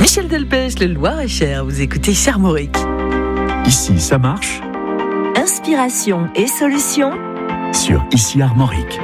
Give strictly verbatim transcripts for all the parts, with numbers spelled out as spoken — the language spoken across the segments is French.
Michel Delpech, le Loir-et-Cher, vous écoutez Armorique. Ici, ça marche. Inspiration et solutions Sur Ici Armorique.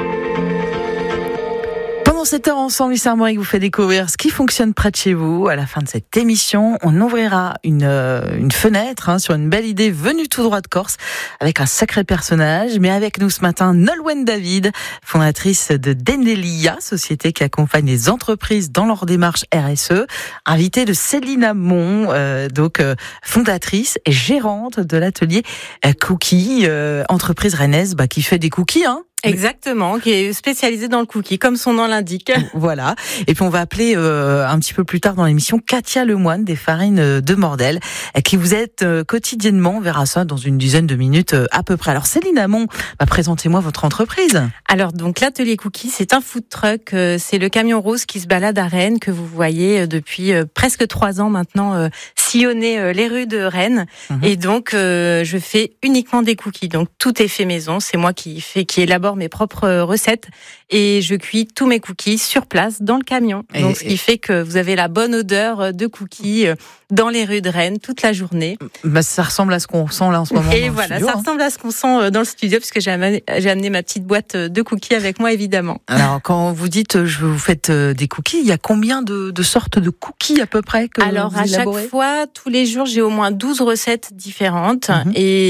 Pendant cette heure ensemble, Ici Armorique vous fait découvrir ce qui fonctionne près de chez vous. À la fin de cette émission, on ouvrira une, euh, une fenêtre hein, sur une belle idée venue tout droit de Corse, avec un sacré personnage. Mais avec nous ce matin, Nolwenn David, fondatrice de Dendelia, société qui accompagne les entreprises dans leur démarche R S E, invitée de Céline Amon, euh, donc euh, fondatrice et gérante de l'atelier euh, Cookie, euh, entreprise rennaise bah, qui fait des cookies, hein. Exactement, qui est spécialisée dans le cookie, comme son nom l'indique. Voilà. Et puis on va appeler euh, un petit peu plus tard dans l'émission Katia Lemoine des Farines de Mordel, qui vous aide euh, quotidiennement. On verra ça dans une dizaine de minutes euh, à peu près. Alors Céline Amon, bah, présentez-moi votre entreprise. Alors donc l'atelier Cookie, c'est un food truck, euh, c'est le camion rose qui se balade à Rennes, que vous voyez euh, depuis euh, presque trois ans maintenant euh, sillonner euh, les rues de Rennes. Mmh. Et donc euh, je fais uniquement des cookies. Donc tout est fait maison, c'est moi qui fais, qui élabore mes propres recettes et je cuis tous mes cookies sur place dans le camion. Et donc, ce qui fait que vous avez la bonne odeur de cookies dans les rues de Rennes toute la journée. Bah, ça ressemble à ce qu'on sent là en ce moment. Et voilà, studio, ça hein. ressemble à ce qu'on sent dans le studio puisque j'ai amené, j'ai amené ma petite boîte de cookies avec moi, évidemment. Alors, quand vous dites je vous faites des cookies, il y a combien de, de sortes de cookies à peu près que Alors, vous à élaborez ? Chaque fois, tous les jours, j'ai au moins douze recettes différentes. Mm-hmm.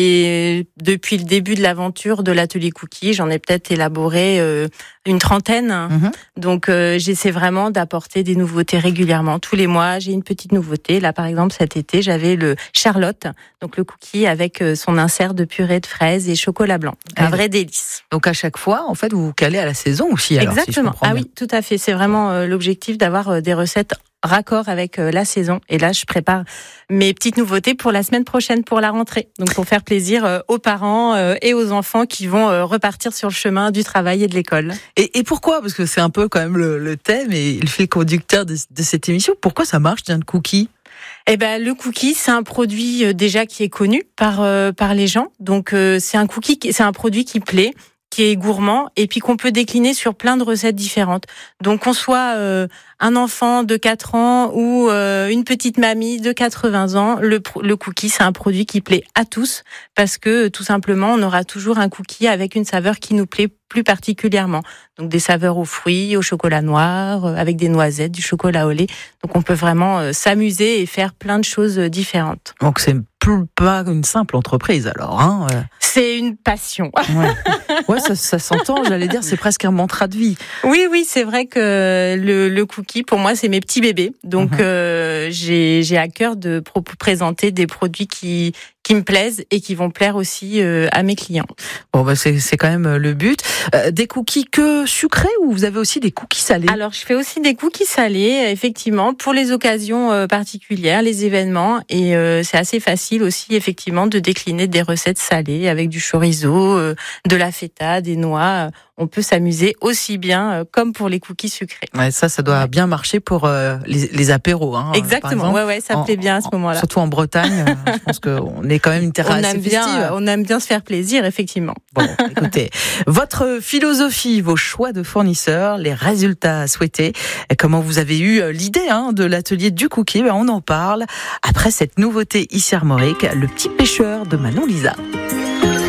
Et depuis le début de l'aventure de l'atelier Cookie, j'en ai peut-être élaboré euh, une trentaine. Mm-hmm. Donc, euh, j'essaie vraiment d'apporter des nouveautés régulièrement. Tous les mois, j'ai une petite nouveauté. Là, par exemple, cet été, j'avais le Charlotte, donc le cookie avec son insert de purée de fraises et chocolat blanc. Un vrai délice. Donc, à chaque fois, en fait, vous vous calez à la saison aussi. Alors, exactement. Si je ah oui, tout à fait. C'est vraiment euh, l'objectif d'avoir euh, des recettes raccord avec euh, la saison. Et là, je prépare mes petites nouveautés pour la semaine prochaine, pour la rentrée. Donc, pour faire plaisir euh, aux parents euh, et aux enfants qui vont euh, repartir sur le chemin du travail et de l'école. Et, et pourquoi ? Parce que c'est un peu quand même le, le thème et le fil conducteur de, de cette émission. Pourquoi ça marche, tiens, le cookie ? Eh ben, le cookie, c'est un produit euh, déjà qui est connu par euh, par les gens. Donc, euh, c'est un cookie, c'est un produit qui plaît, qui est gourmand et puis qu'on peut décliner sur plein de recettes différentes. Donc qu'on soit euh, un enfant de quatre ans ou euh, une petite mamie de quatre-vingts ans, le, le cookie, c'est un produit qui plaît à tous parce que tout simplement, on aura toujours un cookie avec une saveur qui nous plaît plus particulièrement. Donc des saveurs aux fruits, au chocolat noir, euh, avec des noisettes, du chocolat au lait. Donc on peut vraiment euh, s'amuser et faire plein de choses différentes. Donc c'est pas une simple entreprise alors, hein euh... C'est une passion. Ouais, ouais ça, ça s'entend, j'allais dire, c'est presque un mantra de vie. Oui, oui, c'est vrai que le, le cookie, pour moi, c'est mes petits bébés. Donc, mmh. euh, j'ai, j'ai à cœur de pro- présenter des produits qui, qui me plaisent et qui vont plaire aussi euh, à mes clients. Bon, bah, c'est, c'est quand même le but. Euh, des cookies que sucrés ou vous avez aussi des cookies salés ? Alors, je fais aussi des cookies salés, effectivement, pour les occasions euh, particulières, les événements. Et euh, c'est assez facile aussi, effectivement, de décliner des recettes salées avec du chorizo, euh, de la feta, des noix. On peut s'amuser aussi bien euh, comme pour les cookies sucrés. Ouais, ça, ça doit ouais. bien marcher pour euh, les, les apéros. Hein, exactement, ouais, ouais, ça en, plaît bien à ce moment-là. Surtout en Bretagne, euh, je pense qu'on est quand même une terre on assez aime festive. Bien, on aime bien se faire plaisir, effectivement. Bon, écoutez, votre philosophie, vos choix de fournisseurs, les résultats souhaités, comment vous avez eu l'idée hein, de l'atelier du cookie, ben on en parle après cette nouveauté Ici Armorique, le petit pêcheur de Manon Lisa.